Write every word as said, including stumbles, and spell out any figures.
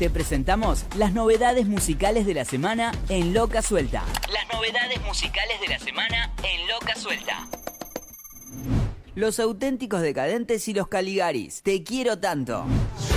Te presentamos las novedades musicales de la semana en Loca Suelta. Las novedades musicales de la semana en Loca Suelta. Los Auténticos Decadentes y los Caligaris. Te quiero tanto.